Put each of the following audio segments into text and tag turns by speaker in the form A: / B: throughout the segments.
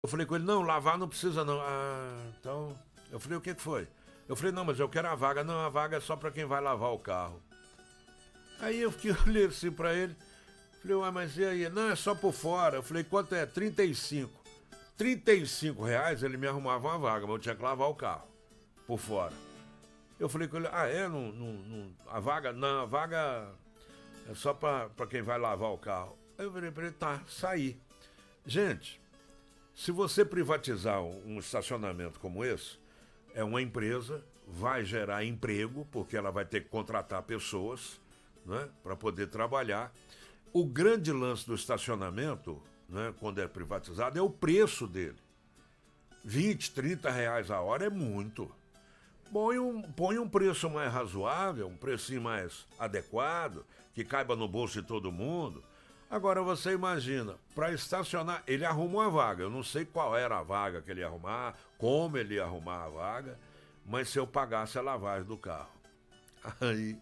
A: Eu falei com ele, não, lavar não precisa não. Então, eu falei, o que foi? Eu falei, não, mas eu quero a vaga. Não, a vaga é só para quem vai lavar o carro. Aí eu fiquei olhando assim para ele, falei, ué, mas e aí? Não, é só por fora. Eu falei, quanto é? 35. R$ 35 ele me arrumava uma vaga, mas eu tinha que lavar o carro por fora. Eu falei com ele, a vaga? Não, a vaga é só para quem vai lavar o carro. Aí eu virei para ele, tá, saí. Gente, se você privatizar um estacionamento como esse, é uma empresa, vai gerar emprego, porque ela vai ter que contratar pessoas, né, para poder trabalhar. O grande lance do estacionamento, né, quando é privatizado, é o preço dele. 20, R$ 30 a hora é muito. Põe um preço mais razoável, um precinho mais adequado, que caiba no bolso de todo mundo. Agora você imagina, para estacionar, ele arruma uma vaga. Eu não sei qual era a vaga que ele ia arrumar, como ele ia arrumar a vaga, mas se eu pagasse a lavagem do carro. Aí,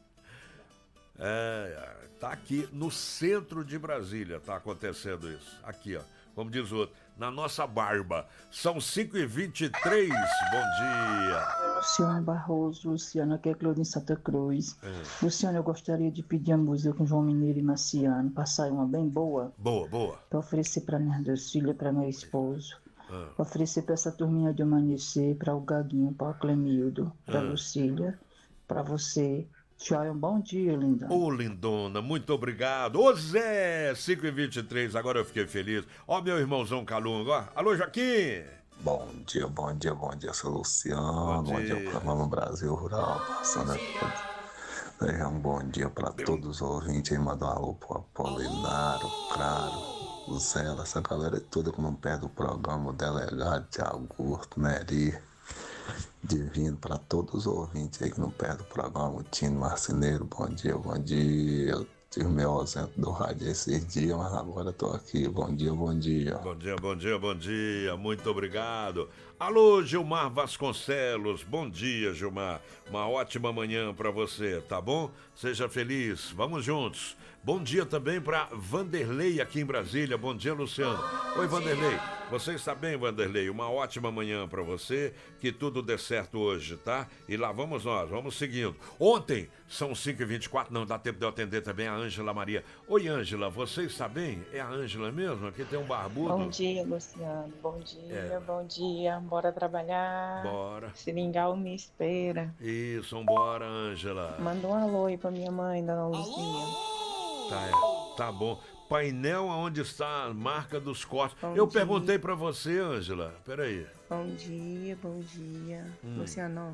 A: tá aqui no centro de Brasília, tá acontecendo isso. Aqui, ó, como diz o outro, na nossa barba. São 5h23, bom dia.
B: Luciano Barroso, Luciano, aqui é Claudinho Santa Cruz. Luciano, eu gostaria de pedir a música com João Mineiro e Marciano, para sair uma bem boa.
A: Boa.
B: Para oferecer para minhas duas filhas, para meu esposo. Para oferecer para essa turminha de amanhecer, para o Gaguinho, para o Clemildo, para a Lucília, para você. Tchau, um bom dia, lindona.
A: Ô, lindona, muito obrigado. Ô, Zé, 5h23, agora eu fiquei feliz. Ó, meu irmãozão Calunga, ó. Alô, Joaquim.
C: Bom dia, seu Luciano. Bom dia para o Brasil Rural. Passando um bom dia para todos os ouvintes. Aí mandar um alô pro Apolinário, Claro, o Zé, essa galera toda que não perde o programa, o delegado de Augusto, Neri. Divino para todos os ouvintes aí que não perdem o programa, o Tino Marceneiro, bom dia. Eu tive meu ausente do rádio esses dias, mas agora estou aqui. Bom dia.
A: Bom dia, muito obrigado. Alô, Gilmar Vasconcelos, bom dia, Gilmar. Uma ótima manhã para você, tá bom? Seja feliz, vamos juntos. Bom dia também para Vanderlei aqui em Brasília. Bom dia, Luciano. Oi, Vanderlei. Você está bem, Vanderlei? Uma ótima manhã para você. Que tudo dê certo hoje, tá? E lá vamos nós, vamos seguindo. Ontem, são 5h24, não dá tempo de eu atender também a Ângela Maria. Oi, Ângela, você está bem? É a Ângela mesmo? Aqui tem um barbudo.
D: Bom dia, Luciano. Bom dia. Bora trabalhar.
A: Bora.
D: Seringal me espera.
A: Isso, vambora, Ângela.
D: Manda um alô aí pra minha mãe, dona Lucinha.
A: Tá bom. Painel onde está a marca dos cortes. Eu perguntei pra você, Ângela. Peraí.
D: Bom dia. Luciano,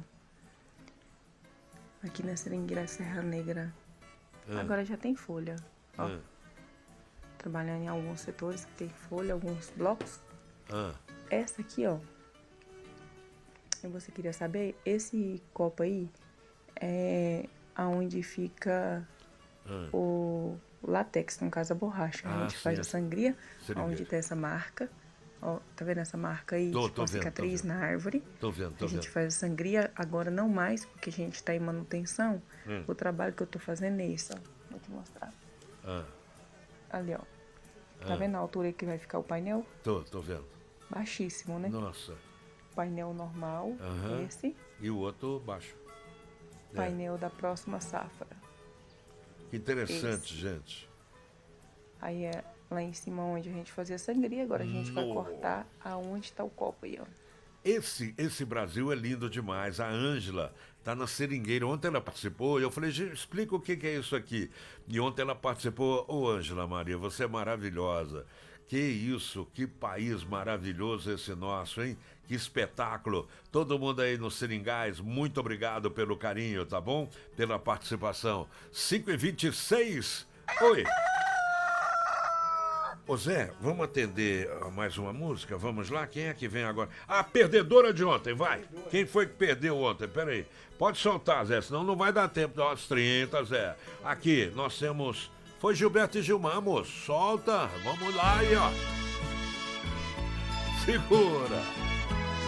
D: aqui na Seringueira Serra Negra, agora já tem folha. Ó, trabalhando em alguns setores que tem folha, alguns blocos. Essa aqui, ó. E você queria saber? Esse copo aí é aonde fica o látex, no caso a borracha. A gente faz a sangria, onde tem essa marca. Ó, tá vendo essa marca aí?
A: Tô
D: tipo a cicatriz na árvore.
A: Tô vendo.
D: A gente faz a sangria, agora não mais, porque a gente tá em manutenção. O trabalho que eu tô fazendo é isso, ó. Vou te mostrar. Ali, ó. Tá vendo a altura que vai ficar o painel?
A: Tô vendo.
D: Baixíssimo, né?
A: Nossa.
D: Painel normal, esse.
A: E o outro baixo.
D: Painel da próxima safra.
A: Que interessante,
D: Esse.
A: gente.
D: Aí é lá em cima onde a gente fazia sangria, agora a gente vai cortar aonde tá o copo aí, ó.
A: Esse Brasil é lindo demais. A Ângela tá na Seringueira. Ontem ela participou e eu falei, explica o que é isso aqui. E ontem ela participou. Ô, Ângela Maria, você é maravilhosa. Que isso, que país maravilhoso esse nosso, hein? Que espetáculo. Todo mundo aí nos Seringais, muito obrigado pelo carinho, tá bom? Pela participação. 5h26. Oi. Ô Zé, vamos atender mais uma música? Vamos lá? Quem é que vem agora? A perdedora de ontem, vai. Quem foi que perdeu ontem? Peraí. Pode soltar, Zé, senão não vai dar tempo das 30, Zé. Aqui, nós temos... Foi Gilberto e Gilmar, moço. Solta. Vamos lá aí, ó. Segura.